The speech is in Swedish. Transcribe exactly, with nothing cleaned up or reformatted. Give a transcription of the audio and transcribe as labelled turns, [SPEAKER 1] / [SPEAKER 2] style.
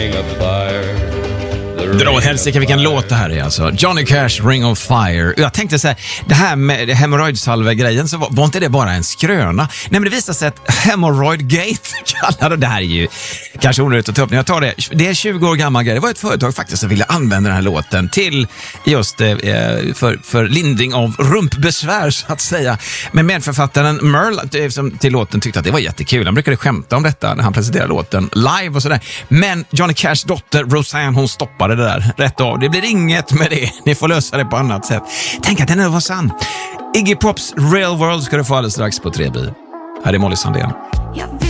[SPEAKER 1] Dra åt helsike vilken låt det här är alltså. Johnny Cash, Ring of Fire. Jag tänkte så här, det här med hemorrojdsalve-grejen, så var, var inte det bara en skröna? Nej, men det visar sig att Hemorrhoidgate kallade det här är ju kanske onödigt att ta upp. När jag tar det, det är tjugo år gammal grej. Det var ett företag faktiskt som ville använda den här låten till just eh, för, för lindring av rumpbesvär så att säga. Men medförfattaren Merle som till låten tyckte att det var jättekul. Han brukade skämta om detta när han presenterade låten live och sådär. Men Johnny Cashs dotter Roseanne, hon stoppade det där rätt av. Det blir inget med det. Ni får lösa det på annat sätt. Tänk att den var sann. Iggy Pops Real World ska du få alldeles strax på tre B. Här är Molly Sandén.